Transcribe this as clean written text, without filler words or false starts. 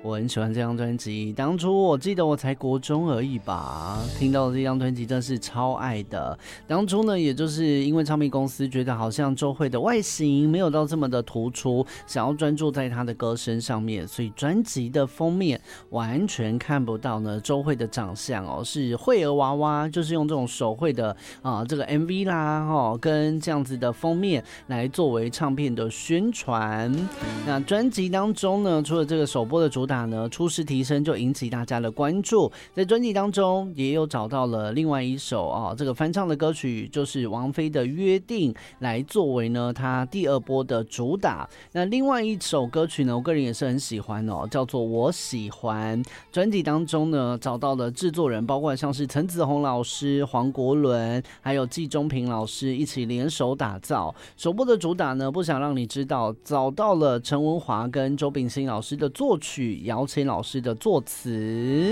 我很喜欢这张专辑，当初我记得我才国中而已吧，听到的这张专辑真是超爱的。当初呢，也就是因为唱片公司觉得好像周蕙的外形没有到这么的突出，想要专注在她的歌声上面，所以专辑的封面完全看不到呢周蕙的长相哦，是绘儿娃娃，就是用这种手绘的这个 MV 啦跟这样子的封面来作为唱片的宣传。那专辑当中呢，除了这个首播的主打呢，初试提升就引起大家的关注。在专辑当中也有找到了另外一首这个翻唱的歌曲，就是王菲的《约定》，来作为呢她第二波的主打。那另外一首歌曲呢，我个人也是很喜欢叫做《我喜欢》。专辑当中呢，找到了制作人，包括像是陈子鸿老师、黄国伦，还有季中平老师一起联手打造。首播的主打呢，不想让你知道，找到了陈文华跟周秉新老师的作曲，姚谦老师的作词。